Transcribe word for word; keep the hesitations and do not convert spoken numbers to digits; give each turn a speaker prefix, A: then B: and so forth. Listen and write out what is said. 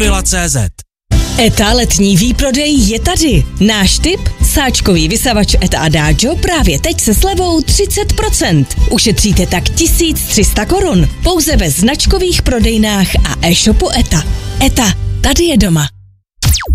A: Mobila tečka cé zet.
B: ETA letní výprodej je tady. Náš tip? Sáčkový vysavač ETA Adagio právě teď se slevou třicet procent. Ušetříte tak tisíc tři sta korun. Pouze ve značkových prodejnách a e-shopu ETA. ETA, tady je doma.